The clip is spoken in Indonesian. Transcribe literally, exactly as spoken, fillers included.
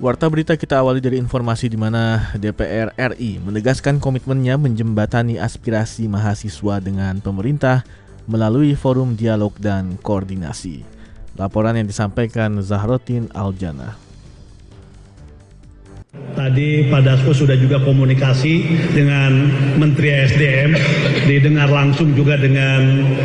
Warta berita kita awali dari informasi di mana D P R R I menegaskan komitmennya menjembatani aspirasi mahasiswa dengan pemerintah melalui forum dialog dan koordinasi. Laporan yang disampaikan Zahrotin Aljana. Tadi Pak Dasko sudah juga komunikasi dengan Menteri S D M, didengar langsung juga dengan